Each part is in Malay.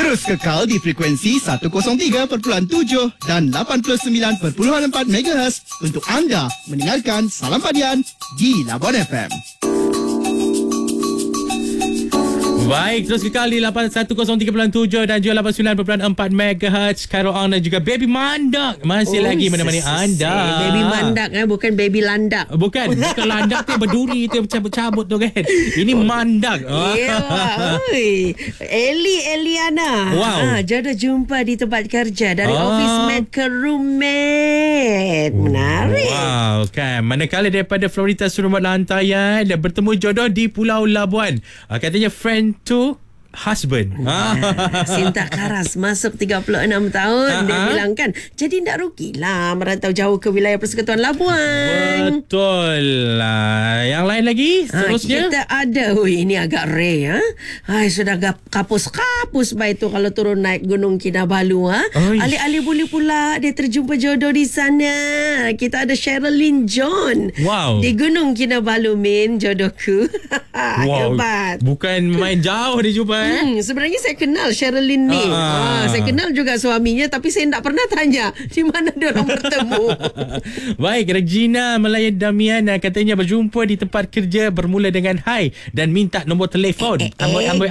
Terus kekal di frekuensi 103.7 dan 89.4 MHz untuk anda mendengarkan Salam Padian di Labuan FM. Baik, terus kekal di 103.7 dan juga 89.4 MHz. Khairul Ang dan juga Baby Mandak masih lagi menemani anda. Baby Mandak bukan Baby Landak. Bukan landak tu berduri tu cabut-cabut tu kan. Ini Mandak. Eliana. Wow. Jodoh jumpa di tempat kerja dari office mate ke roommate. Menarik. Wow, kan. Manakala daripada Florida Seremban Lantaian dan bertemu jodoh di Pulau Labuan. Katanya friend to husband. Sinta Karas masuk 36 tahun. Dia bilang kan, jadi tak rugilah merantau jauh ke wilayah Persekutuan Labuan. Betul lah. Yang lain lagi seterusnya kita ada. Ini agak rare. Sudah kapus-kapus baik tu kalau turun naik Gunung Kinabalu. Alih-alih boleh pula dia terjumpa jodoh di sana. Kita ada Sherilyn John. Wow. Di Gunung Kinabalu, Min, jodohku. Wow. Hebat. Bukan main jauh dia jumpa. Sebenarnya saya kenal Sherilyn ni. Saya kenal juga suaminya, tapi saya tak pernah tanya di mana diorang bertemu. Baik, Regina Melayan Damian katanya berjumpa di tempat kerja bermula dengan hai dan minta nombor telefon. Amboi.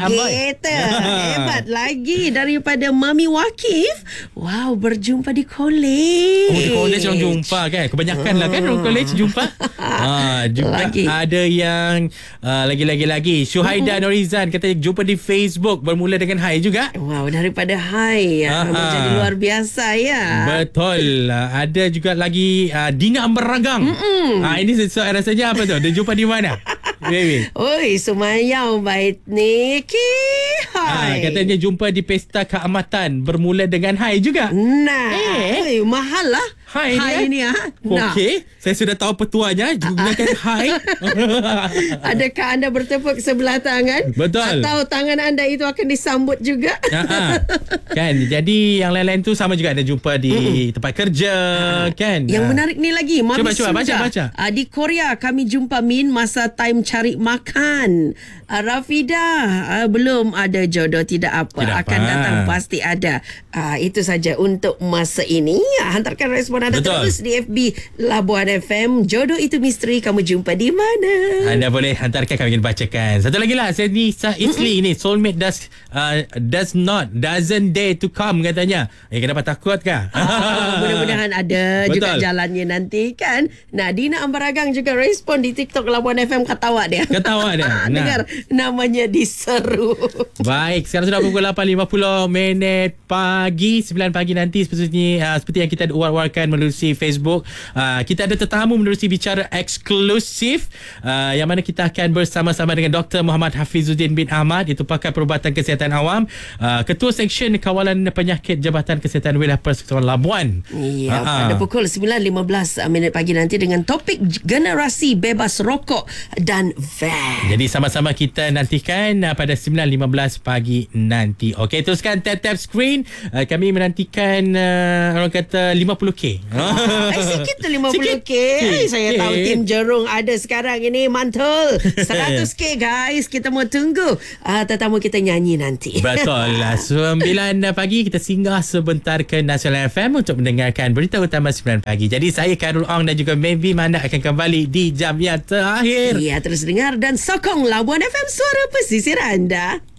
Hebat lagi daripada Mami Wakif. Wow, berjumpa di kolej. Di kolej orang jumpa kan. Kebanyakan lah kan orang kolej jumpa. Juga lagi ada yang lagi Syuhaida Norizan katanya jumpa di Facebook bermula dengan hai juga. Wow, daripada hai menjadi luar biasa ya. Betul. Ada juga lagi Dina Ambaragang. Ini sesuai rasanya apa tu? Dia jumpa di mana? Baby. Oi, Sumayau baik Niki. Hai. Katanya jumpa di pesta keamatan bermula dengan hai juga. Nah, mahal lah. Hai ni Okey, saya sudah tahu petuanya. Gunakan hai. Adakah anda bertepuk sebelah tangan? Betul. Atau tangan anda itu akan disambut juga? Kan, jadi yang lain-lain tu sama juga ada jumpa di tempat kerja kan. Yang menarik ni lagi, Mami Cuba baca. Di Korea kami jumpa Min masa time cari makan. Rafidah belum ada jodoh, tidak apa. Akan datang pasti ada. Itu saja untuk masa ini. Hantarkan respon anda terus di FB Labuan FM. Jodoh itu misteri, kamu jumpa di mana? Anda boleh hantarkan, kami akan bacakan. Satu lagi lah, Senisa Isli ni, soulmate doesn't dare to come katanya. Kenapa takut kah? Mudah-mudahan ada juga jalannya nanti kan. Nah, Dina Ambaragang juga respon di TikTok Labuan FM. Ketawa dia. Dengar namanya diseru. Baik, sekarang sudah pukul 8.50 pagi. 9 pagi nanti seperti yang kita war-warkan melalui Facebook. Kita ada tetamu menerusi bicara eksklusif yang mana kita akan bersama-sama dengan Dr. Muhammad Hafizuddin bin Ahmad, itu pakar perubatan kesihatan awam, Ketua Seksyen Kawalan Penyakit Jabatan Kesihatan Wilayah Persekutuan Labuan. Ya, pada pukul 9.15 pagi nanti dengan topik generasi bebas rokok dan vape. Jadi sama-sama kita nantikan pada 9.15 pagi nanti. Okey, teruskan tap screen. Kami menantikan orang kata 50K. Sikit tu 50K. Saya tahu tim Jerung ada sekarang ini mantul 100K guys. Kita mau tunggu tetamu kita nyanyi nanti. Betul lah. 9 pagi kita singgah sebentar ke Nasional FM untuk mendengarkan berita utama 9 pagi. Jadi saya Khairul Ang dan juga Baby Mandak akan kembali di jam yang terakhir. Ya, terus dengar dan sokong Labuan FM, suara pesisir anda.